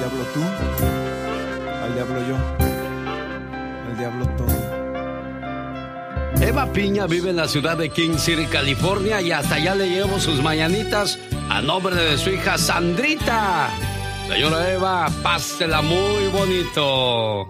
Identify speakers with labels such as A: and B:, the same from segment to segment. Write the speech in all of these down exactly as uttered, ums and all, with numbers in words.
A: diablo tú, al diablo yo, al diablo todo.
B: Eva Piña vive en la ciudad de King City, California, y hasta allá le llevo sus mañanitas a nombre de su hija Sandrita. Señora Eva, pásela muy bonito.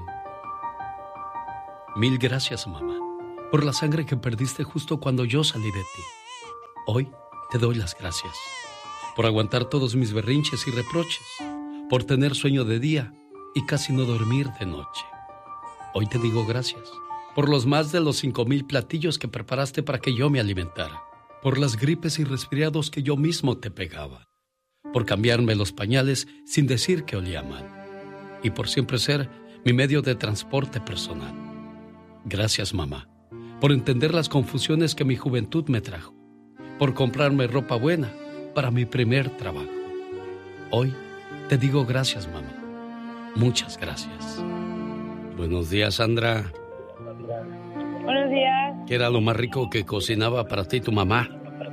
B: Mil gracias, mamá, por la sangre que perdiste justo cuando yo salí de ti. Hoy te doy las gracias por aguantar todos mis berrinches y reproches, por tener sueño de día y casi no dormir de noche. Hoy te digo gracias por los más de los cinco mil platillos que preparaste para que yo me alimentara, por las gripes y resfriados que yo mismo te pegaba, por cambiarme los pañales sin decir que olía mal, y por siempre ser mi medio de transporte personal. Gracias, mamá, por entender las confusiones que mi juventud me trajo, por comprarme ropa buena para mi primer trabajo. Hoy te digo gracias, mamá. Muchas gracias. Buenos días, Sandra.
C: Buenos días.
B: ¿Qué era lo más rico que cocinaba para ti tu mamá?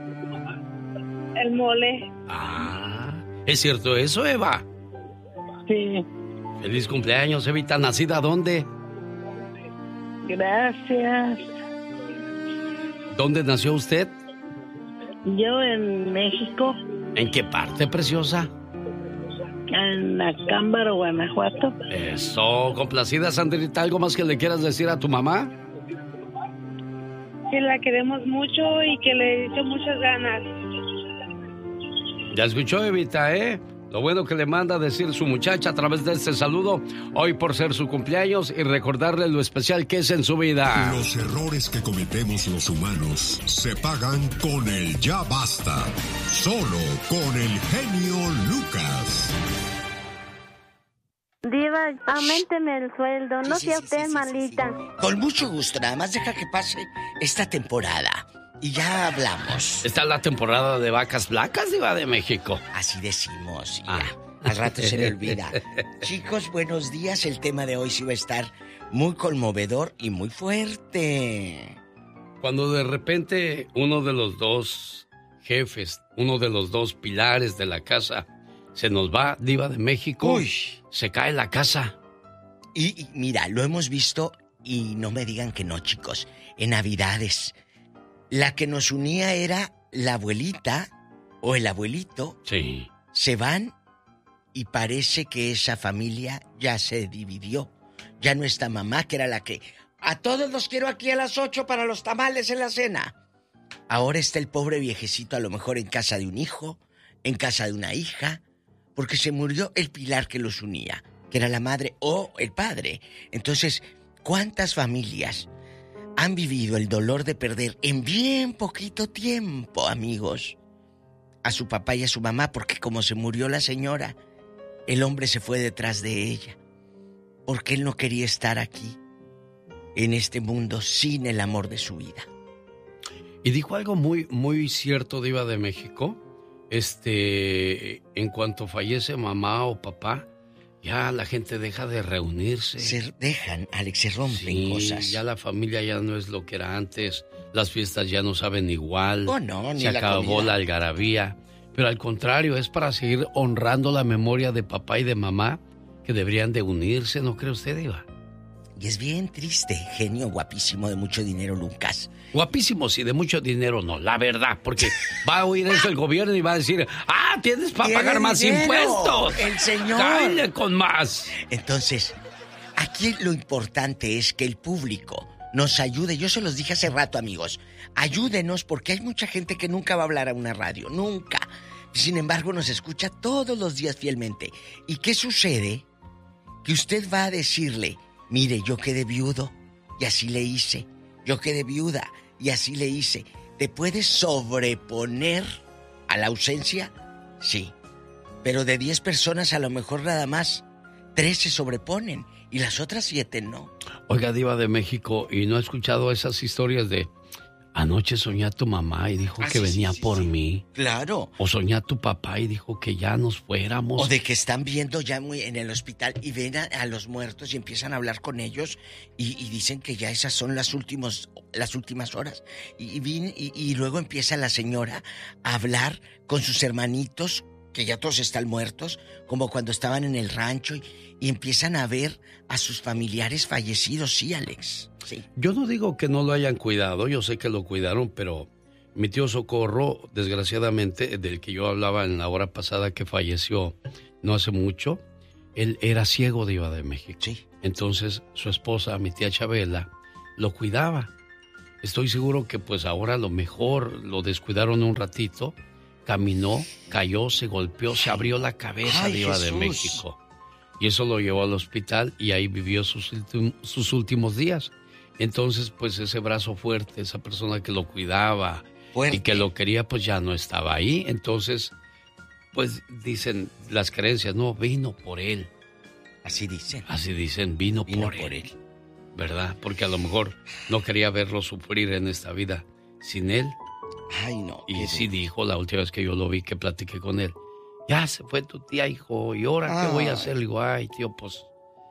C: El mole.
B: Ah, ¿es cierto eso, Eva?
C: Sí.
B: Feliz cumpleaños, Evita. ¿Nacida dónde?
C: Gracias.
B: ¿Dónde nació usted?
C: Yo en México.
B: ¿En qué parte, preciosa?
C: En Acámbaro, Guanajuato.
B: Eso, complacida, Sandrita. ¿Algo más que le quieras decir a tu mamá?
C: Que la queremos mucho y que le echo muchas ganas.
B: Ya escuchó, Evita, ¿eh? Lo bueno que le manda a decir su muchacha a través de este saludo, hoy por ser su cumpleaños y recordarle lo especial que es en su vida.
D: Los errores que cometemos los humanos se pagan con el ya basta. Solo con el genio Lucas.
E: Diva, auménteme el sueldo, no
F: Sí,
E: sea
F: sí,
E: usted
F: sí, sí,
E: malita.
F: sí, sí. Con mucho gusto, nada más deja que pase esta temporada. Y ya hablamos.
B: Esta es la temporada de vacas flacas, Diva de México.
F: Así decimos, y
B: Ah.
F: ya. Al rato se le olvida. Chicos, buenos días. El tema de hoy sí va a estar muy conmovedor y muy fuerte.
B: Cuando de repente uno de los dos jefes, uno de los dos pilares de la casa, se nos va, Diva de México,
F: Uy.
B: se cae la casa.
F: Y, y mira, lo hemos visto y no me digan que no, chicos. En Navidades, la que nos unía era la abuelita o el abuelito.
B: Sí.
F: Se van y parece que esa familia ya se dividió. Ya no está mamá, que era la que... A todos los quiero aquí a las ocho para los tamales en la cena. Ahora está el pobre viejecito a lo mejor en casa de un hijo, en casa de una hija, porque se murió el pilar que los unía, que era la madre o el padre. Entonces, ¿cuántas familias han vivido el dolor de perder en bien poquito tiempo, amigos, a su papá y a su mamá? Porque como se murió la señora, el hombre se fue detrás de ella, porque él no quería estar aquí, en este mundo, sin el amor de su vida.
B: Y dijo algo muy, muy cierto, Diva de México. Este, en cuanto fallece mamá o papá, ya la gente deja de reunirse.
F: Se dejan, Alex, se rompen
B: Sí,
F: cosas.
B: ya la familia ya no es lo que era antes. Las fiestas ya no saben igual.
F: Oh, no, ni
B: Se
F: la
B: acabó
F: comida.
B: la algarabía. Pero al contrario, es para seguir honrando la memoria de papá y de mamá que deberían de unirse, ¿no cree usted, Diva?
F: Y es bien triste, genio guapísimo de mucho dinero, Lucas.
B: Guapísimos y de mucho dinero no, la verdad, porque va a oír eso el gobierno y va a decir, ah, tienes para
F: ¡Tiene
B: pagar más
F: dinero,
B: impuestos.
F: el señor!
B: ¡Cállate con más!
F: Entonces, aquí lo importante es que el público nos ayude. Yo se los dije hace rato, amigos. Ayúdenos porque hay mucha gente que nunca va a hablar a una radio, nunca. Sin embargo, nos escucha todos los días fielmente. ¿Y qué sucede? Que usted va a decirle, mire, yo quedé viudo y así le hice. Yo quedé viuda y así le hice. ¿Te puedes sobreponer a la ausencia? Sí. Pero de diez personas a lo mejor nada más tres se sobreponen y las otras siete no.
B: Oiga, Diva de México, ¿y no ha escuchado esas historias de anoche soñé a tu mamá y dijo
F: Ah,
B: que
F: sí,
B: venía
F: sí, sí,
B: por
F: sí.
B: mí?
F: Claro.
B: O soñé a tu papá y dijo que ya nos fuéramos.
F: O de que están viendo ya muy en el hospital y ven a, a los muertos y empiezan a hablar con ellos y, y dicen que ya esas son las últimos, las últimas horas. Y, y, vin- y, y luego empieza la señora a hablar con sus hermanitos que ya todos están muertos, como cuando estaban en el rancho y, y empiezan a ver a sus familiares fallecidos, sí, Alex. Sí.
B: Yo no digo que no lo hayan cuidado, yo sé que lo cuidaron, pero mi tío Socorro, desgraciadamente, del que yo hablaba en la hora pasada que falleció no hace mucho, él era ciego, Diva de México.
F: Sí.
B: Entonces su esposa, mi tía Chabela, lo cuidaba. Estoy seguro que pues ahora a lo mejor lo descuidaron un ratito. Caminó, cayó, se golpeó, se abrió la cabeza,
F: Ay,
B: Diva de
F: Jesús.
B: México. Y eso lo llevó al hospital y ahí vivió sus, ultim- sus últimos días. Entonces, pues ese brazo fuerte, esa persona que lo cuidaba
F: Fuerte.
B: y que lo quería, pues ya no estaba ahí. Entonces, pues dicen las creencias, no, vino por él.
F: Así dicen.
B: Así dicen, vino,
F: Vino
B: por,
F: por
B: él.
F: él.
B: ¿Verdad? Porque a lo mejor no quería verlo sufrir en esta vida sin él.
F: Ay, no.
B: Y
F: qué
B: sí
F: duro.
B: dijo la última vez que yo lo vi, que platiqué con él. Ya se fue tu tía, hijo. ¿Y ahora qué voy a
F: Ay.
B: hacer? Le digo, ay, tío, pues...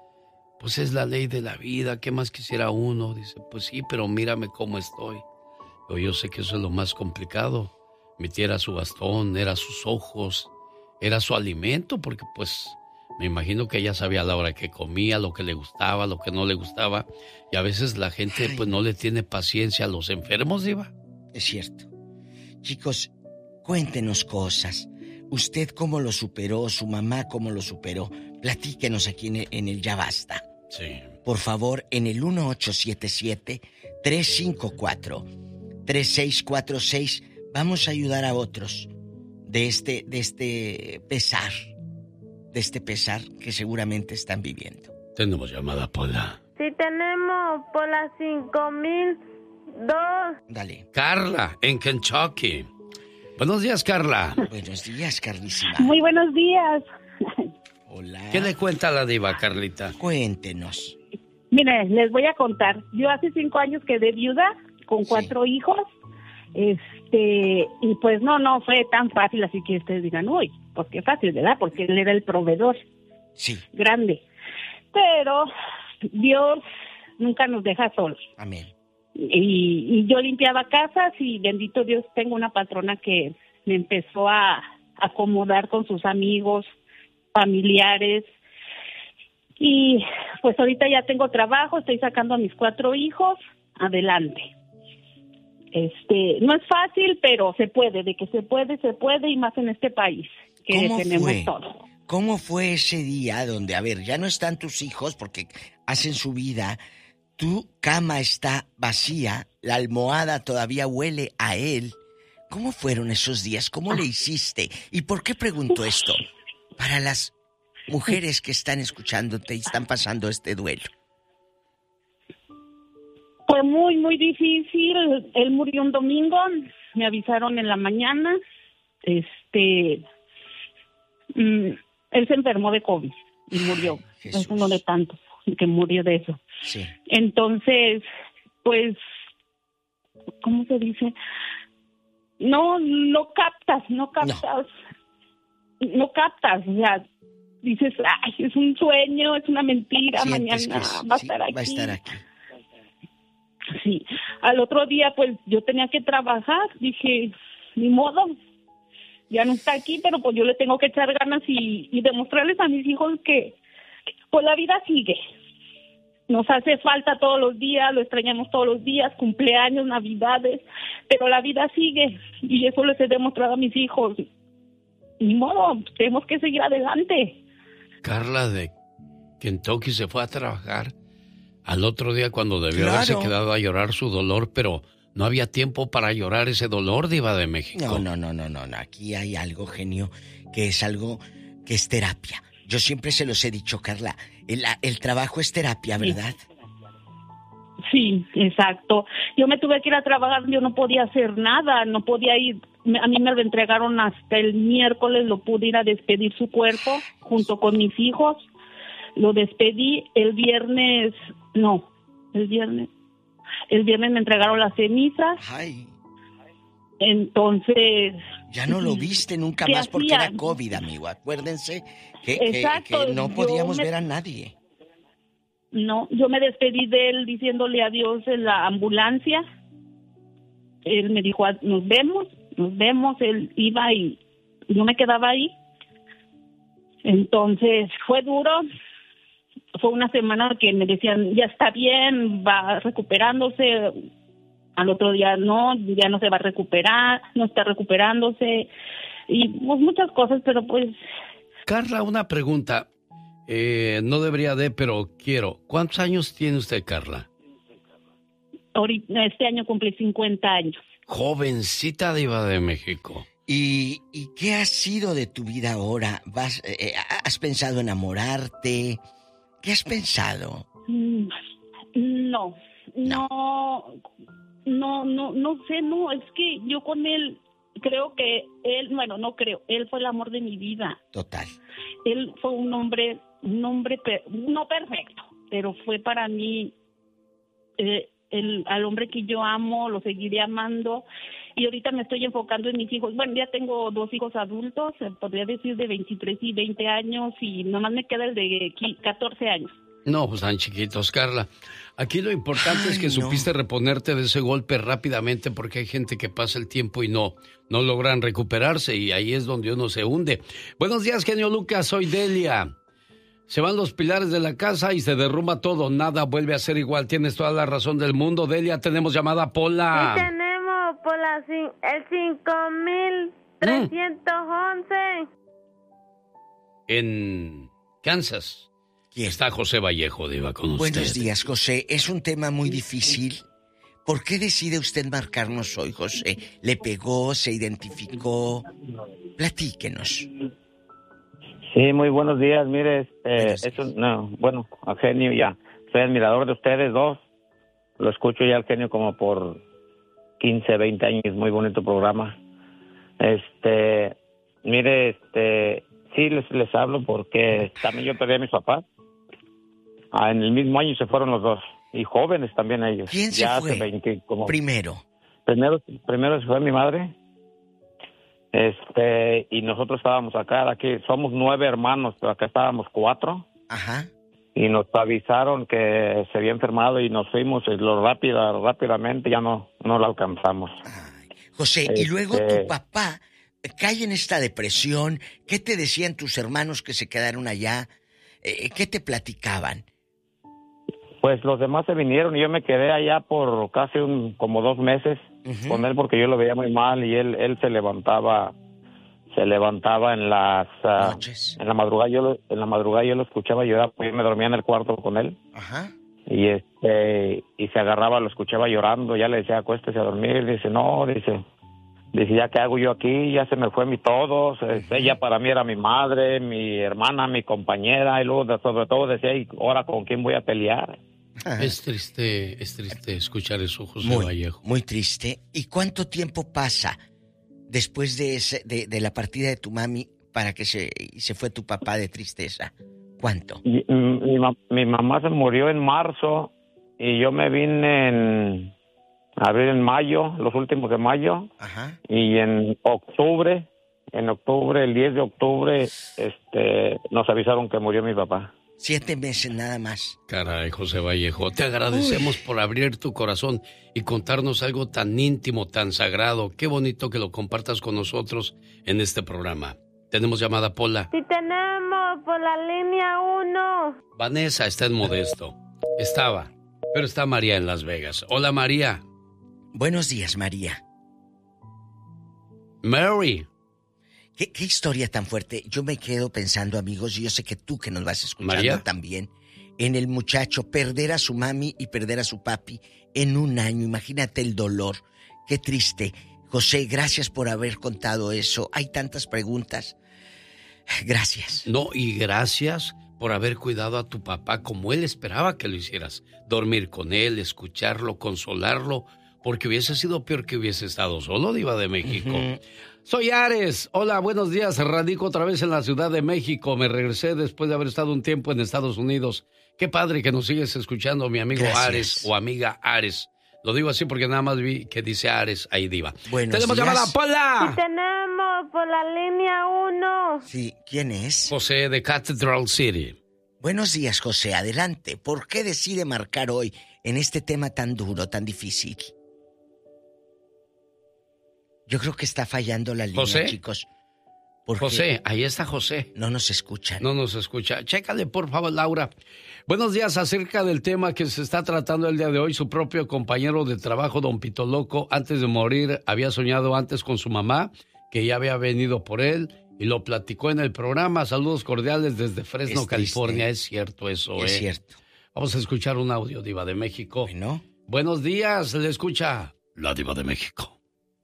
B: Pues es la ley de la vida. ¿Qué más quisiera uno? Dice, pues sí, pero mírame cómo estoy. Yo, yo sé que eso es lo más complicado. Mi tía era su bastón, era sus ojos, era su alimento, porque pues... Me imagino que ella sabía a la hora que comía, lo que le gustaba, lo que no le gustaba. Y a veces la gente
F: Ay.
B: pues no le tiene paciencia a los enfermos, Diva.
F: Es cierto. Chicos, cuéntenos cosas. ¿Usted cómo lo superó? ¿Su mamá cómo lo superó? Platíquenos aquí en el, en el Ya Basta.
B: Sí.
F: Por favor, en el uno ocho siete siete, tres cinco cuatro, tres seis cuatro seis. Vamos a ayudar a otros de este, de este pesar. De este pesar que seguramente están viviendo.
B: Tenemos llamada, Pola.
E: Sí, tenemos por las cinco mil dos.
F: Dale.
B: Carla, en Kentucky. Buenos días, Carla.
F: Buenos días, Carlísima.
C: Muy buenos días.
F: Hola.
B: ¿Qué le cuenta la diva, Carlita?
F: Cuéntenos.
C: Mire, les voy a contar. Yo hace cinco años quedé viuda con
F: Sí.
C: cuatro hijos. Este, y pues no, no fue tan fácil, así que ustedes digan, uy, pues qué fácil, ¿verdad? Porque él era el proveedor
F: Sí.
C: grande. Pero Dios nunca nos deja solos.
F: Amén.
C: Y, y yo limpiaba casas y bendito Dios, tengo una patrona que me empezó a acomodar con sus amigos, familiares. Y pues ahorita ya tengo trabajo, estoy sacando a mis cuatro hijos adelante. Este, no es fácil, pero se puede, de que se puede, se puede, y más en este país, que
F: ¿Cómo
C: tenemos
F: fue?
C: todo.
F: ¿Cómo fue ese día donde, a ver, ya no están tus hijos porque hacen su vida, tu cama está vacía, la almohada todavía huele a él? ¿Cómo fueron esos días? ¿Cómo le hiciste? ¿Y por qué pregunto esto? Para las mujeres que están escuchándote y están pasando este duelo.
C: Fue muy, muy difícil. Él murió un domingo, me avisaron en la mañana. Este, mm, él se enfermó de COVID y murió.
F: Jesús.
C: Es uno de tantos que murió de eso.
F: Sí.
C: Entonces, pues, ¿cómo se dice? No, no captas, no captas, no, captas, o sea, dices, ay, es un sueño, es una mentira,
F: Sientes
C: mañana
F: que
C: va a
F: sí,
C: estar aquí.
F: va a estar aquí.
C: Sí, al otro día pues yo tenía que trabajar, dije, ni modo, ya no está aquí, pero pues yo le tengo que echar ganas y, y demostrarles a mis hijos que pues la vida sigue. Nos hace falta todos los días, lo extrañamos todos los días, cumpleaños, navidades, pero la vida sigue y eso les he demostrado a mis hijos. Ni modo, tenemos que seguir adelante.
B: Carla de Kentucky se fue a trabajar al otro día cuando debió
F: Claro.
B: haberse quedado a llorar su dolor, pero no había tiempo para llorar ese dolor, diva de México.
F: No, no, no, no, no, no. Aquí hay algo, genio, que es algo que es terapia. Yo siempre se los he dicho, Carla, el, el trabajo es terapia, ¿verdad?
C: Sí, exacto. Yo me tuve que ir a trabajar, yo no podía hacer nada, no podía ir. Me- A mí me lo entregaron hasta el miércoles, lo pude ir a despedir su cuerpo junto con mis hijos. Lo despedí el viernes, no, el viernes, el viernes me entregaron las cenizas,
F: Ay,
C: entonces...
F: ya no lo viste nunca
C: ¿Qué
F: más porque
C: hacía?
F: era COVID, amigo. Acuérdense que, que-
C: Exacto,
F: que no
C: yo
F: podíamos
C: me-
F: ver a nadie.
C: No, yo me despedí de él diciéndole adiós en la ambulancia. Él me dijo, nos vemos, nos vemos. Él iba y yo me quedaba ahí. Entonces fue duro. Fue una semana que me decían, ya está bien, va recuperándose. Al otro día, no, ya no se va a recuperar, no está recuperándose. Y pues muchas cosas, pero pues...
B: Carla, una pregunta. Eh, no debería de, pero quiero. ¿Cuántos años tiene usted, Carla?
C: Ahorita, este año cumplí cincuenta años.
B: Jovencita diva de México.
F: ¿Y, y qué ha sido de tu vida ahora? ¿Vas, eh, ¿Has pensado enamorarte? ¿Qué has pensado?
C: No, no, no, no, no, no sé, no, es que yo con él creo que él, bueno, no creo, él fue el amor de mi vida.
F: Total.
C: Él fue un hombre, un hombre, per, no perfecto, pero fue para mí eh, el, al hombre que yo amo, lo seguiré amando. Y ahorita me estoy enfocando en mis hijos. Bueno, ya tengo dos hijos adultos, podría decir de veintitrés y veinte años, y nomás me queda el de catorce años.
B: No, pues tan chiquitos, Carla. Aquí lo importante Ay, es que no. supiste reponerte de ese golpe rápidamente, porque hay gente que pasa el tiempo y no, no logran recuperarse, y ahí es donde uno se hunde. Buenos días, genio Lucas, soy Delia. Se van los pilares de la casa y se derrumba todo, nada vuelve a ser igual. Tienes toda la razón del mundo, Delia. Tenemos llamada, Pola.
E: Sí, tenemos por la, el cinco mil trescientos once.
B: En Kansas. ¿Quién? Está José Vallejo, diva, con usted.
F: Buenos días, José. Es un tema muy difícil. ¿Por qué decide usted marcarnos hoy, José? ¿Le pegó? ¿Se identificó? Platíquenos.
G: Sí, muy buenos días. Mire, este, eso, no, bueno, al genio ya. Soy admirador de ustedes dos. Lo escucho ya al genio como por quince, veinte años. Muy bonito programa. Este, mire, este, sí les, les hablo porque también yo perdí a mis papás. Ah, en el mismo año se fueron los dos. Y jóvenes también ellos.
F: ¿Quién se
G: ya
F: fue?
G: Hace veinte, como...
F: Primero.
G: Primero, primero se fue mi madre. Este, y nosotros estábamos acá, aquí somos nueve hermanos, pero acá estábamos cuatro.
F: Ajá.
G: Y nos avisaron que se había enfermado y nos fuimos y lo rápido, rápidamente ya no, no lo alcanzamos.
F: Ay, José,
G: este...
F: y luego tu papá cae en esta depresión. ¿Qué te decían tus hermanos que se quedaron allá? Eh, ¿Qué te platicaban?
G: Pues los demás se vinieron y yo me quedé allá por casi un, como dos meses uh-huh. con él porque yo lo veía muy mal y él, él se levantaba, se levantaba en las uh,
F: noches.
G: En la madrugada yo lo, en la madrugada yo lo escuchaba llorar, pues yo me dormía en el cuarto con él.
F: Ajá.
G: Y este y se agarraba, lo escuchaba llorando, ya le decía acuéstese a dormir, dice no, dice, dice ya qué hago yo aquí, ya se me fue mi todo, uh-huh. ella para mí era mi madre, mi hermana, mi compañera y luego sobre todo decía y ahora con quién voy a pelear.
B: Ajá. Es triste, es triste escuchar eso, José
F: muy,
B: Vallejo.
F: Muy triste. ¿Y cuánto tiempo pasa después de, ese, de, de la partida de tu mami para que se, se fue tu papá de tristeza? ¿Cuánto?
G: Mi, mi, mi mamá se murió en marzo y yo me vine en abril, en mayo, los últimos de mayo.
F: Ajá.
G: Y en octubre, en octubre, el diez de octubre, este, nos avisaron que murió mi papá.
F: Siete meses nada más.
B: Caray, José Vallejo, te agradecemos Uy. por abrir tu corazón y contarnos algo tan íntimo, tan sagrado. Qué bonito que lo compartas con nosotros en este programa. ¿Tenemos llamada, Pola?
E: Sí, tenemos por la línea uno.
B: Vanessa está en Modesto. Estaba, pero está María en Las Vegas. Hola, María.
F: Buenos días, María.
B: Mary.
F: ¿Qué, qué historia tan fuerte. Yo me quedo pensando, amigos, y yo sé que tú que nos vas escuchando
B: ¿María?
F: También, en el muchacho perder a su mami y perder a su papi en un año. Imagínate el dolor. Qué triste. José, gracias por haber contado eso. Hay tantas preguntas. Gracias.
B: No, y gracias por haber cuidado a tu papá como él esperaba que lo hicieras. Dormir con él, escucharlo, consolarlo, porque hubiese sido peor que hubiese estado solo, diva de México. Uh-huh. Soy Ares. Hola, buenos días. Radico otra vez en la Ciudad de México. Me regresé después de haber estado un tiempo en Estados Unidos. Qué padre que nos sigues escuchando, mi amigo Gracias. Ares o amiga Ares. Lo digo así porque nada más vi que dice Ares ahí, diva.
F: Buenos
B: ¡Tenemos
F: días.
B: llamada, Pola!
E: Sí, tenemos por la línea uno.
F: Sí, ¿quién es?
B: José de Cathedral City.
F: Buenos días, José. Adelante. ¿Por qué decide marcar hoy en este tema tan duro, tan difícil? Yo creo que está fallando la línea,
B: ¿José?
F: Chicos. Porque
B: José, ahí está José.
F: no nos escuchan.
B: No nos escucha. Chécale, por favor, Laura. Buenos días. Acerca del tema que se está tratando el día de hoy, su propio compañero de trabajo, don Pito Loco, antes de morir, había soñado antes con su mamá, que ya había venido por él, y lo platicó en el programa. Saludos cordiales desde Fresno,
F: Es
B: California.
F: triste.
B: Es cierto eso,
F: Es
B: ¿eh?
F: cierto.
B: Vamos a escuchar un audio, Diva de México.
F: Bueno.
B: Buenos días, le escucha la Diva de México.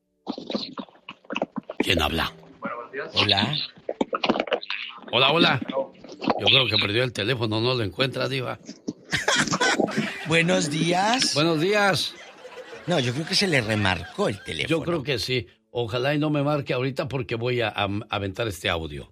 B: ¿Quién habla?
F: Hola.
B: Hola, hola. Yo creo que perdió el teléfono, no lo encuentra, Diva.
F: Buenos días.
B: Buenos días.
F: No, yo creo que se le remarcó el teléfono.
B: Yo creo que sí. Ojalá y no me marque ahorita porque voy a, a aventar este audio.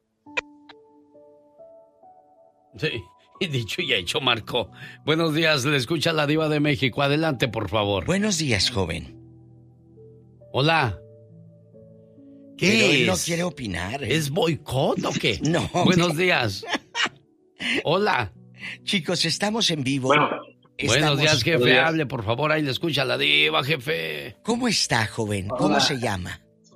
B: Sí, y dicho y hecho, Marco. Buenos días, le escucha la Diva de México. Adelante, por favor.
F: Buenos días, joven.
B: Hola. ¿Qué
F: Pero él
B: es?
F: no quiere opinar. ¿eh?
B: ¿Es boicot o qué?
F: No.
B: Buenos días. Hola.
F: Chicos, estamos en vivo.
H: Bueno.
F: Estamos...
B: Buenos días, jefe.
H: Buenos días.
B: Hable, por favor. Ahí le escucha la Diva, jefe.
F: ¿Cómo está, joven? ¿Cómo
H: Hola.
F: se llama?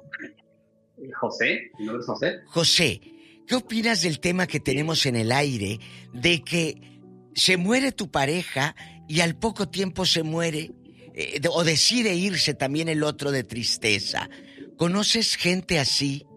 H: José, ¿mi nombre es José?
F: José, ¿qué opinas del tema que tenemos en el aire de que se muere tu pareja y al poco tiempo se muere eh, o decide irse también el otro de tristeza? ¿Conoces gente así?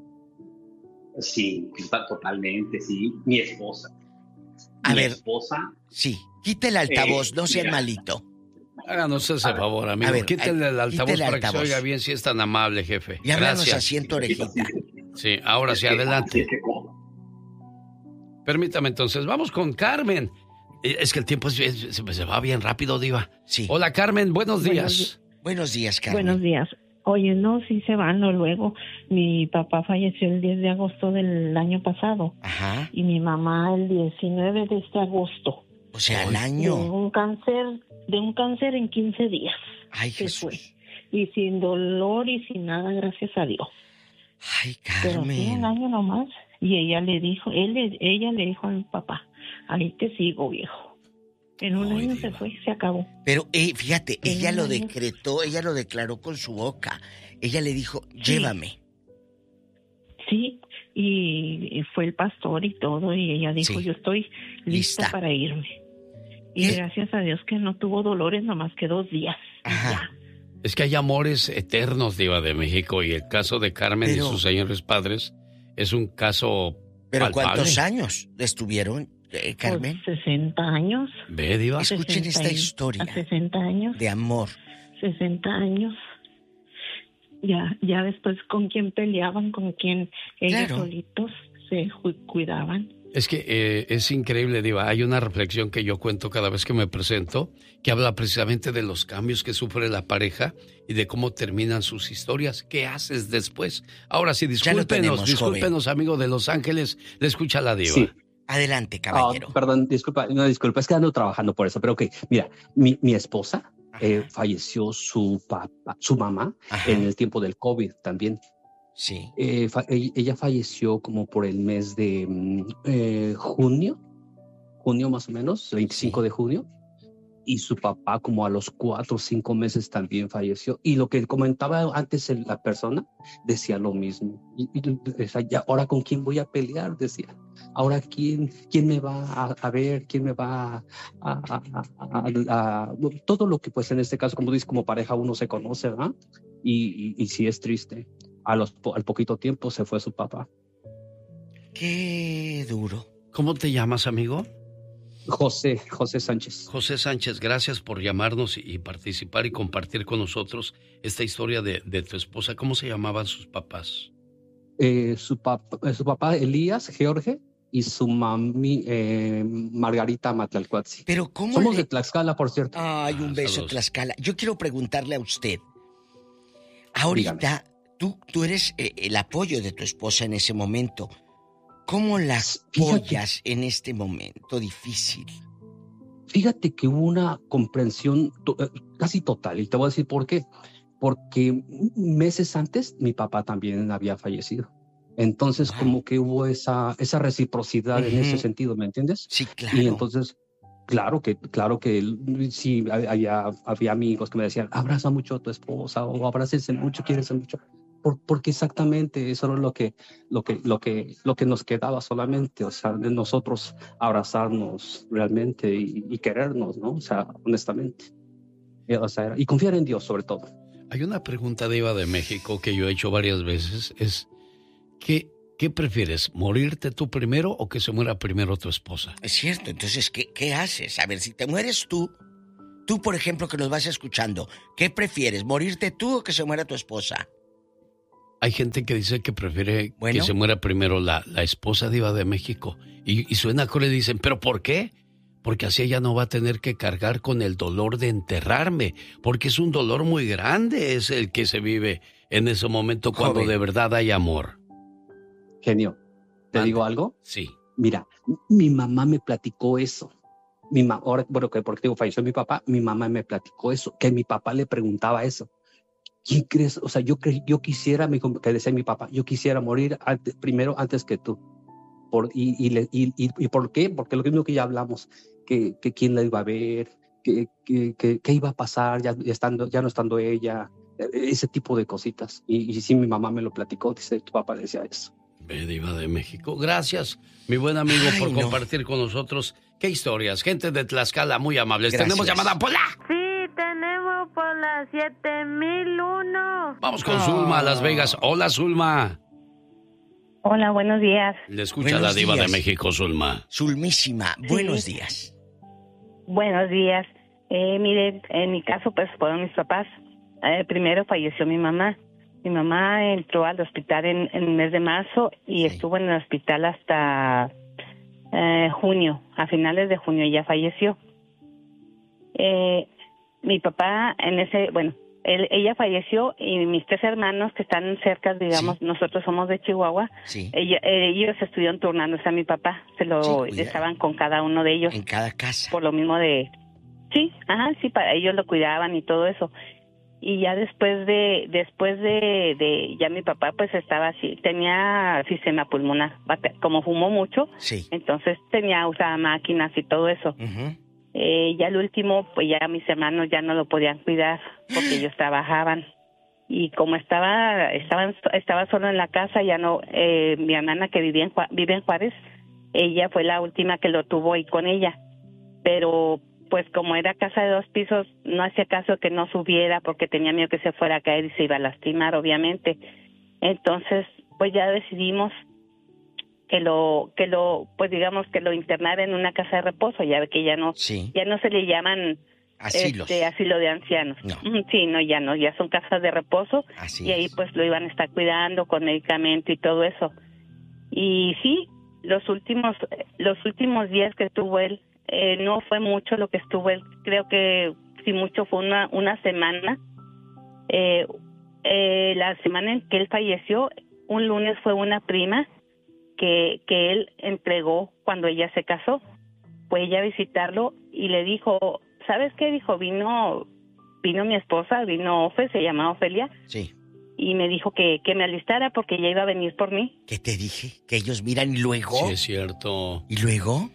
H: Sí, to- totalmente, sí. Mi esposa.
F: A
H: Mi
F: ver.
H: esposa.
F: Sí, quita el altavoz,
H: Eh,
F: no sean
H: mira.
F: malito.
B: Háganos ese
H: A ver,
B: favor, amigo.
F: a ver,
B: Quítele el
F: ay,
B: altavoz
F: quítele el
B: para que se
F: altavoz.
B: oiga bien si es tan amable, jefe.
F: Y háblanos
B: Gracias.
F: así en tu orejita.
B: Sí, ahora sí,
H: Es que-
B: adelante.
H: es que como-
B: Permítame entonces, vamos con Carmen. Eh, Es que el tiempo es- es- se, se va bien rápido, Diva.
F: Sí.
B: Hola, Carmen, buenos
C: Buenos
B: días.
F: Buenos días, Carmen.
C: Buenos días. Oye, no, sí se van, no, luego. Mi papá falleció el diez de agosto del año pasado
F: Ajá.
C: y mi mamá el diecinueve de este agosto.
F: O sea, al
C: De
F: año.
C: un cáncer, de un cáncer en quince días.
F: Ay,
C: se
F: Jesús.
C: fue. Y sin dolor y sin nada, gracias a Dios.
F: Ay,
C: Pero sí, un
F: Carmen.
C: año nomás. Y ella le dijo, él, le- ella le dijo a mi papá, ahí te sigo, viejo. En un
B: Ay,
C: año
B: diva.
C: se fue, se acabó.
F: Pero eh, fíjate,
C: En
F: ella
C: un
F: lo
C: año.
F: decretó, ella lo declaró con su boca. Ella le dijo, llévame.
C: Sí, y, y fue el pastor y todo, y ella dijo,
F: Sí.
C: yo estoy lista,
F: Lista.
C: para irme. Y
F: ¿Qué?
C: gracias a Dios que no tuvo dolores nomás que dos días. Y
F: Ajá.
C: ya.
B: Es que hay amores eternos, Diva de México, y el caso de Carmen
F: Pero-
B: y sus señores padres es un caso
F: Pero
B: palpable.
F: ¿cuántos años estuvieron, eh, Carmen?
C: Pues sesenta años.
B: Ve, Diva.
F: Escuchen
C: sesenta
F: esta
C: y-
F: historia
C: A sesenta años.
F: de amor.
C: sesenta años. Ya, ya después con quién peleaban, con quién ellos
F: Claro.
C: solitos se ju- cuidaban.
B: Es que eh, es increíble, Diva. Hay una reflexión que yo cuento cada vez que me presento, que habla precisamente de los cambios que sufre la pareja y de cómo terminan sus historias. ¿Qué haces después? Ahora sí,
F: Ya lo
B: discúlpenos,
F: tenemos,
B: discúlpenos, amigo de Los Ángeles. Le escucha la Diva.
I: Sí.
F: Adelante,
I: Ah,
F: caballero.
I: perdón, disculpa, no, disculpa, es que ando trabajando por eso, pero ok, mira, mi, mi esposa eh,
F: Ajá.
I: falleció su papá, su mamá
F: Ajá.
I: en el tiempo del COVID también.
F: Sí.
I: Eh, fa- ella, ella falleció como por el mes de mm, eh, junio, junio más o menos, veinticinco
F: Sí.
I: de junio, y su papá como a los cuatro o cinco meses también falleció. Y lo que comentaba antes el- la persona decía lo mismo. Y, y decía, "Ya, ahora con quién voy a pelear", decía. Ahora quién, quién me va a, a ver, quién me va a, a- a- a- a- todo lo que pues en este caso, como dices, como pareja uno se conoce, ¿verdad? Y, y, y sí es triste. A los, po- al poquito tiempo se fue su papá.
F: Qué duro.
B: ¿Cómo te llamas, amigo?
I: José, José Sánchez.
B: José Sánchez, gracias por llamarnos y, y participar y compartir con nosotros esta historia de, de tu esposa. ¿Cómo se llamaban sus papás?
I: Eh, su, pap- eh, su papá Elías, George, y su mami eh, Margarita Matlalcuatzi.
F: Pero ¿cómo
I: Somos
F: le-
I: de Tlaxcala, por cierto.
F: Ay, un
B: Ah,
F: beso,
B: saludos.
F: Tlaxcala. Yo quiero preguntarle a usted. Ahorita, tú, tú eres eh, el apoyo de tu esposa en ese momento. ¿Cómo la
I: Fíjate.
F: apoyas en este momento difícil?
I: Fíjate que hubo una comprensión to- eh, casi total, y te voy a decir por qué. Porque meses antes mi papá también había fallecido. Entonces,
F: Wow.
I: como que hubo esa, esa reciprocidad en ese
F: Ujú.
I: sentido, ¿me entiendes?
F: Sí, claro.
I: Y entonces, claro que, claro que él- sí, había, había amigos que me decían, abraza mucho a tu esposa o abrácense mucho, quiérense mucho. por, porque exactamente eso era lo que, lo, que, lo, que, lo que nos quedaba solamente, o sea, de nosotros abrazarnos realmente y, y querernos, ¿no? O sea, honestamente. Y, o sea, y confiar en Dios sobre todo.
B: Hay una pregunta, Diva de México, que yo he hecho varias veces, es, ¿qué, qué prefieres, morirte tú primero o que se muera primero tu esposa?
F: Es cierto, entonces, ¿qué, qué haces? A ver, si te mueres tú, tú, por ejemplo, que nos vas escuchando, ¿qué prefieres, morirte tú o que se muera tu esposa?
B: Hay gente que dice que prefiere
F: bueno,
B: que se muera primero la, la esposa, Diva de México, y, y suena que le dicen, ¿pero por qué? Porque así ella no va a tener que cargar con el dolor de enterrarme, porque es un dolor muy grande, es el que se vive en ese momento cuando
F: Joven.
B: de verdad hay amor.
I: Genio, ¿te
B: Anda.
I: digo algo?
B: Sí.
I: Mira, mi mamá me platicó eso. Mi ma- ahora, bueno, que porque digo, falleció mi papá, mi mamá me platicó eso, que mi papá le preguntaba eso. ¿Quién crees? O sea, yo, cre- yo quisiera, mi, que decía mi papá, yo quisiera morir antes, primero antes que tú. Por, y, y, le- y, y, ¿Y por qué? Porque lo mismo que ya hablamos, que, que quién la iba a ver, que, que, que, que iba a pasar ya, estando, ya no estando ella, ese tipo de cositas. Y, y sí, mi mamá me lo platicó, dice, tu papá decía eso.
B: Ve, Diva de México. Gracias, mi buen amigo,
F: Ay,
B: por
F: no.
B: compartir con nosotros. Qué historias. Gente de Tlaxcala, muy amables.
F: Gracias.
B: Tenemos llamada, Pola.
E: Sí, tenemos por las siete mil uno.
B: Vamos con
F: Oh.
B: Zulma a Las Vegas. Hola, Zulma.
C: Hola, buenos días.
B: Le escucha
F: Buenos
B: la Diva
F: días.
B: de México, Zulma.
F: Zulmísima, buenos días.
C: Buenos días. Eh, mire, en mi caso, pues fueron mis papás. Eh, primero falleció mi mamá. Mi mamá entró al hospital en, en el mes de marzo y
F: Sí.
C: estuvo en el hospital hasta eh, junio. A finales de junio ella falleció. Eh, mi papá en ese, bueno, él, ella falleció y mis tres hermanos que están cerca, digamos,
F: Sí.
C: nosotros somos de Chihuahua.
F: Sí,
C: Ella, eh, ellos estuvieron turnándose a mi papá. Se lo
F: Sí, cuida.
C: estaban con cada uno de ellos.
F: en cada casa.
C: Por lo mismo de, sí, ajá, sí, para ellos lo cuidaban y todo eso. Y ya después de, después de, de, ya mi papá pues estaba así, tenía sistema pulmonar, bate- como fumó mucho,
F: Sí.
C: entonces tenía, usaba máquinas y todo eso.
F: Ujú.
C: Eh, ya al último, pues ya mis hermanos ya no lo podían cuidar porque ellos trabajaban. Y como estaba, estaban, estaba solo en la casa, ya no, eh, mi hermana que vivía en, Jua- vive en Juárez, ella fue la última que lo tuvo ahí con ella. Pero pues como era casa de dos pisos, no hacía caso que no subiera porque tenía miedo que se fuera a caer y se iba a lastimar, obviamente. Entonces, pues ya decidimos que lo, que lo, pues digamos que lo internara en una casa de reposo. Ya ve que ya no,
F: Sí,
C: ya no se le llaman
F: asilos.
C: este asilo de ancianos.
F: No.
C: Ujú, sí, no, ya no, ya son casas de reposo
F: Así
C: y ahí
F: es.
C: pues lo iban a estar cuidando con medicamento y todo eso. Y sí, los últimos, los últimos días que estuvo él, eh, no fue mucho lo que estuvo él, creo que si mucho fue una, una semana. Eh, eh, la semana en que él falleció, un lunes fue una prima que, que él entregó cuando ella se casó. Fue ella a visitarlo y le dijo, ¿sabes qué? Dijo, vino, vino mi esposa, vino Ofe, se llama Ofelia,
F: Sí.
C: y me dijo que, que me alistara porque ella iba a venir por mí.
F: ¿Qué te dije? Que ellos miran y luego.
B: Sí, es cierto.
F: ¿Y luego?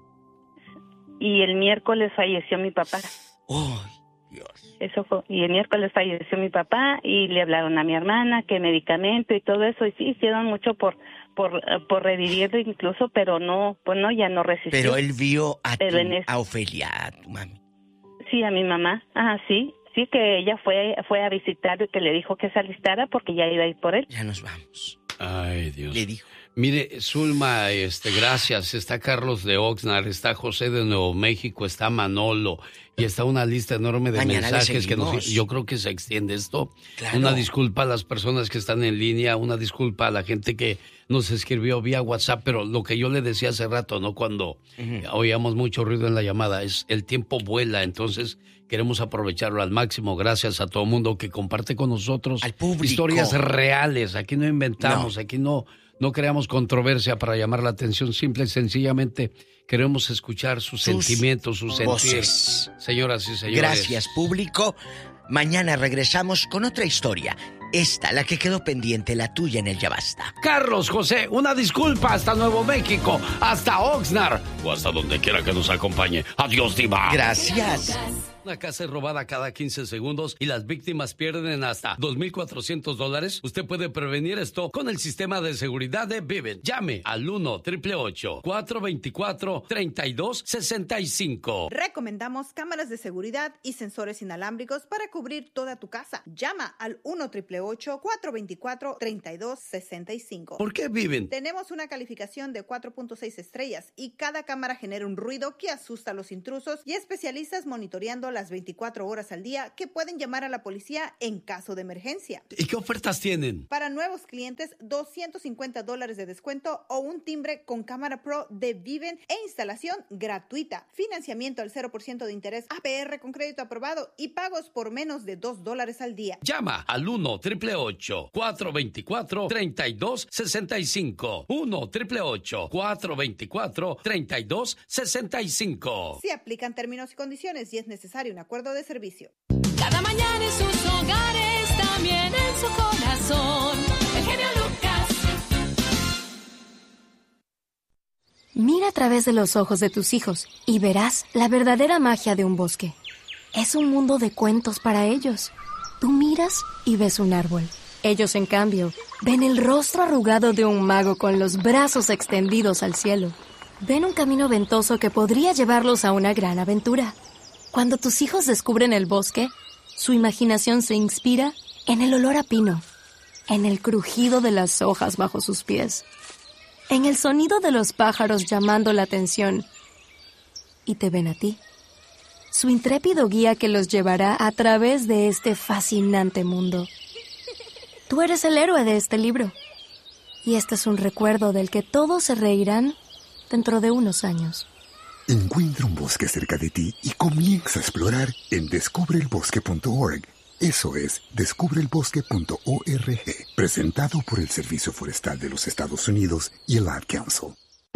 C: Y el miércoles falleció mi papá.
F: ¡Oh, Dios!
C: Eso fue, y el miércoles falleció mi papá y le hablaron a mi hermana que medicamento y todo eso, y sí hicieron mucho por por eh, por revivirlo incluso, pero no, pues no, ya no resistió.
F: Pero él vio a, tu,
C: Pero en es-
F: a Ofelia, a tu mami.
C: Sí, a mi mamá. Ah, sí, sí que ella fue fue a visitarlo y que le dijo que se alistara porque ya iba a ir por él.
F: Ya nos vamos.
B: Ay, Dios.
F: Le dijo.
B: Mire, Zulma, este, gracias. Está Carlos de Oxnard, está José de Nuevo México, está Manolo y está una lista enorme de
F: Mañana le
B: mensajes que nos,
F: seguimos.
B: yo creo que se extiende esto.
F: Claro.
B: Una disculpa a las personas que están en línea, una disculpa a la gente que nos escribió vía WhatsApp, pero lo que yo le decía hace rato, ¿no? Cuando
F: Ujú.
B: oíamos mucho ruido en la llamada, es el tiempo vuela, entonces queremos aprovecharlo al máximo. Gracias a todo el mundo que comparte con nosotros
F: Al público.
B: historias reales. Aquí no inventamos, aquí no, no creamos controversia para llamar la atención. Simple y sencillamente queremos escuchar sus,
F: Sus
B: sentimientos, sus sentir.
F: voces.
B: Señoras y señores.
F: Gracias, público. Mañana regresamos con otra historia. Esta, la que quedó pendiente, la tuya en el Ya Basta.
B: Carlos, José, una disculpa hasta Nuevo México, hasta Oxnard o hasta donde quiera que nos acompañe. Adiós, diva.
F: Gracias.
B: Una casa es robada cada quince segundos y las víctimas pierden hasta dos mil cuatrocientos dólares. Usted puede prevenir esto con el sistema de seguridad de Vivint. Llame al uno, ocho ocho ocho, cuatro dos cuatro, tres dos seis cinco.
J: Recomendamos cámaras de seguridad y sensores inalámbricos para cubrir toda tu casa. Llama al uno, ocho ocho ocho, cuatro dos cuatro, tres dos seis cinco.
B: ¿Por qué Vivint?
J: Tenemos una calificación de cuatro punto seis estrellas y cada cámara genera un ruido que asusta a los intrusos y especialistas monitoreando las veinticuatro horas al día que pueden llamar a la policía en caso de emergencia.
B: ¿Y qué ofertas tienen?
J: Para nuevos clientes, doscientos cincuenta dólares de descuento o un timbre con cámara pro de Vivint e instalación gratuita. Financiamiento al cero por ciento de interés A P R con crédito aprobado y pagos por menos de dos dólares al día.
B: Llama al uno, ocho ocho ocho, cuatro dos cuatro, tres dos seis cinco. uno, ocho ocho ocho, cuatro dos cuatro, tres dos seis cinco.
J: Se aplican términos y condiciones y es necesario un acuerdo de servicio.
K: Cada mañana en sus hogares, también en su corazón. El genio Lucas.
L: Mira a través de los ojos de tus hijos y verás la verdadera magia de un bosque. Es un mundo de cuentos para ellos. Tú miras y ves un árbol. Ellos, en cambio, ven el rostro arrugado de un mago con los brazos extendidos al cielo. Ven un camino ventoso que podría llevarlos a una gran aventura. Cuando tus hijos descubren el bosque, su imaginación se inspira en el olor a pino, en el crujido de las hojas bajo sus pies, en el sonido de los pájaros llamando la atención. Y te ven a ti, su intrépido guía que los llevará a través de este fascinante mundo. Tú eres el héroe de este libro, y este es un recuerdo del que todos se reirán dentro de unos años.
M: Encuentra un bosque cerca de ti y comienza a explorar en descubre el bosque punto org. Eso es, descubre el bosque punto org. Presentado por el Servicio Forestal de los Estados Unidos y el Ad Council.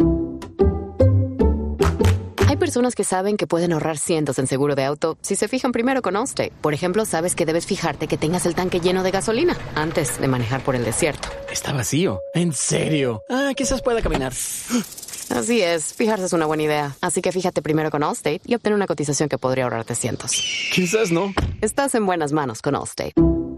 N: Hay personas que saben que pueden ahorrar cientos en seguro de auto si se fijan primero con Allstate. Por ejemplo, sabes que debes fijarte que tengas el tanque lleno de gasolina antes de manejar por el desierto.
O: Está vacío. ¿En serio? Ah, quizás pueda caminar.
N: Así es, fijarse es una buena idea. Así que fíjate primero con Allstate y obtén una cotización que podría ahorrarte cientos.
O: Quizás no.
N: Estás en buenas manos con Allstate.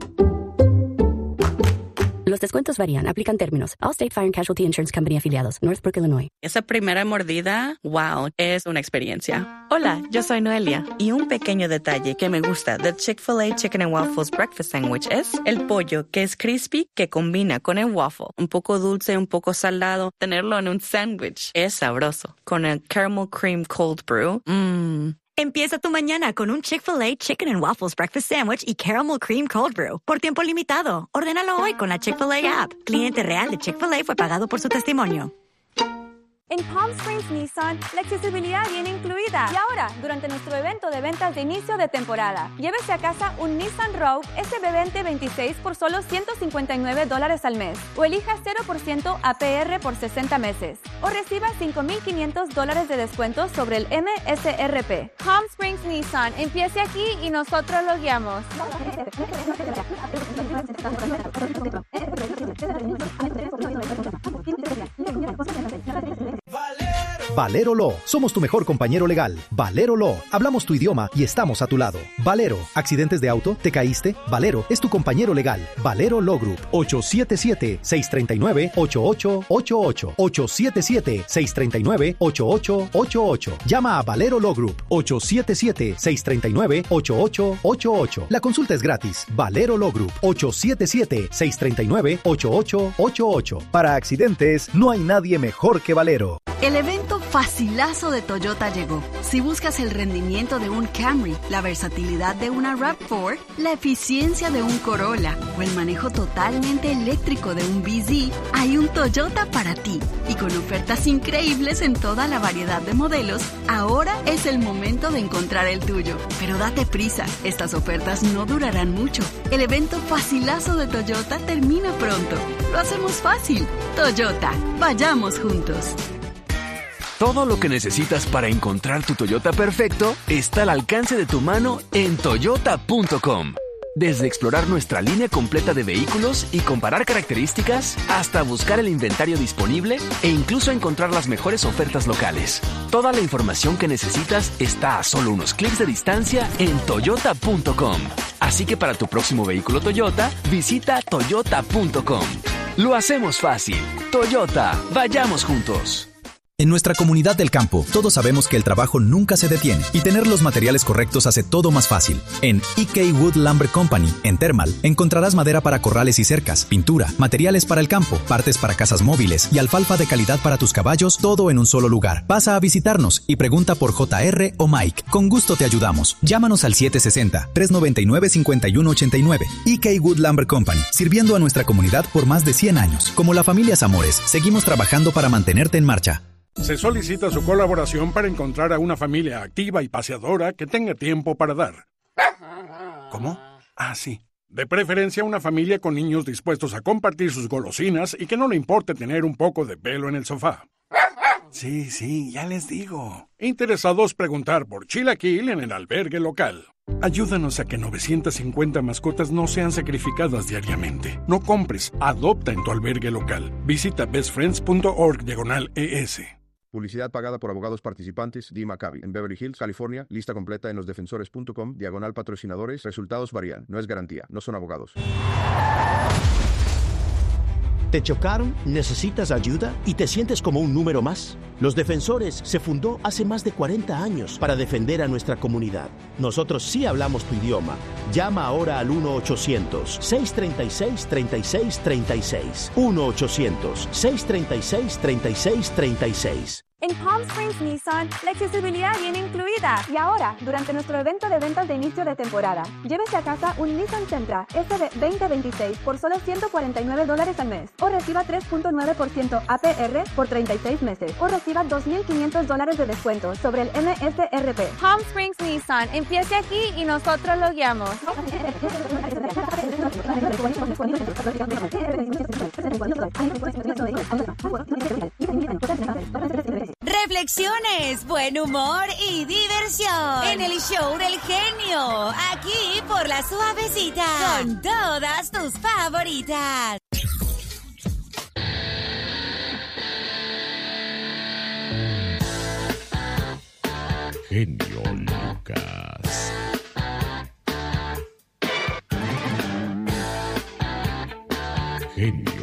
P: Los descuentos varían. Aplican términos. Allstate Fire and Casualty Insurance Company afiliados. Northbrook, Illinois.
Q: Esa primera mordida, wow, es una experiencia. Hola, yo soy Noelia. Y un pequeño detalle que me gusta del Chick-fil-A Chicken and Waffles Breakfast Sandwich es el pollo, que es crispy, que combina con el waffle. Un poco dulce, un poco salado. Tenerlo en un sándwich es sabroso. Con el Caramel Cream Cold Brew, mmm.
R: Empieza tu mañana con un Chick-fil-A Chicken and Waffles Breakfast Sandwich y Caramel Cream Cold Brew. Por tiempo limitado. Ordénalo hoy con la Chick-fil-A app. Cliente real de Chick-fil-A fue pagado por su testimonio.
S: En Palm Springs Nissan, la accesibilidad viene incluida. Y ahora, durante nuestro evento de ventas de inicio de temporada, llévese a casa un Nissan Rogue S B veinte veintiséis por solo ciento cincuenta y nueve dólares al mes. O elija cero por ciento A P R por sesenta meses. O reciba cinco mil quinientos dólares de descuento sobre el M S R P. Palm Springs Nissan, empiece aquí y nosotros lo guiamos.
T: Valero Law. Somos tu mejor compañero legal. Valero Law. Hablamos tu idioma y estamos a tu lado. Valero. ¿Accidentes de auto? ¿Te caíste? Valero es tu compañero legal. Valero Law Group. ocho siete siete, seis tres nueve, ocho ocho ocho ocho. ocho siete siete, seis tres nueve, ocho ocho ocho ocho. Llama a Valero Law Group. ocho siete siete, seis tres nueve, ocho ocho ocho ocho. La consulta es gratis. Valero Law Group. ocho siete siete, seis tres nueve, ocho ocho ocho ocho. Para accidentes, no hay nadie mejor que Valero.
U: El evento facilazo de Toyota llegó. Si buscas el rendimiento de un Camry, la versatilidad de una RAV cuatro, la eficiencia de un Corolla o el manejo totalmente eléctrico de un B Z, hay un Toyota para ti. Y con ofertas increíbles en toda la variedad de modelos, ahora es el momento de encontrar el tuyo. Pero date prisa, estas ofertas no durarán mucho. El evento facilazo de Toyota termina pronto. Lo hacemos fácil. Toyota, vayamos juntos.
V: Todo lo que necesitas para encontrar tu Toyota perfecto está al alcance de tu mano en toyota punto com. Desde explorar nuestra línea completa de vehículos y comparar características, hasta buscar el inventario disponible e incluso encontrar las mejores ofertas locales. Toda la información que necesitas está a solo unos clics de distancia en toyota punto com. Así que para tu próximo vehículo Toyota, visita toyota punto com. Lo hacemos fácil. Toyota, vayamos juntos.
T: En nuestra comunidad del campo, todos sabemos que el trabajo nunca se detiene y tener los materiales correctos hace todo más fácil. En E K Wood Lumber Company, en Thermal, encontrarás madera para corrales y cercas, pintura, materiales para el campo, partes para casas móviles y alfalfa de calidad para tus caballos, todo en un solo lugar. Pasa a visitarnos y pregunta por J R o Mike. Con gusto te ayudamos. Llámanos al siete seis cero, tres nueve nueve, cinco uno ocho nueve. E K Wood Lumber Company, sirviendo a nuestra comunidad por más de cien años. Como la familia Zamores, seguimos trabajando para mantenerte en marcha.
A: Se solicita su colaboración para encontrar a una familia activa y paseadora que tenga tiempo para dar. ¿Cómo? Ah, sí. De preferencia una familia con niños dispuestos a compartir sus golosinas y que no le importe tener un poco de pelo en el sofá. Sí, sí, ya les digo. Interesados, preguntar por Chilaquil en el albergue local. Ayúdanos a que novecientas cincuenta mascotas no sean sacrificadas diariamente. No compres, adopta en tu albergue local. Visita bestfriends punto org diagonal E S.
D: Publicidad pagada por abogados participantes. Dee Maccabi, en Beverly Hills, California. Lista completa en losdefensores punto com, diagonal patrocinadores. Resultados varían. No es garantía. No son abogados.
W: ¿Te chocaron? ¿Necesitas ayuda? ¿Y te sientes como un número más? Los Defensores se fundó hace más de cuarenta años para defender a nuestra comunidad. Nosotros sí hablamos tu idioma. Llama ahora al uno ochocientos, seis tres seis, tres seis tres seis. uno ochocientos, seis tres seis, tres seis tres seis.
S: En Palm Springs Nissan, la accesibilidad viene incluida. Y ahora, durante nuestro evento de ventas de inicio de temporada, llévese a casa un Nissan Sentra S V veinte veintiséis por solo ciento cuarenta y nueve dólares al mes. O reciba tres punto nueve por ciento A P R por treinta y seis meses. O reciba dos mil quinientos dólares de descuento sobre el M S R P.
E: Palm Springs Nissan, empiece aquí y nosotros lo guiamos.
X: Reflexiones, buen humor y diversión en el show del genio, aquí por La Suavecita, con todas tus favoritas.
Y: Genio Lucas. Genio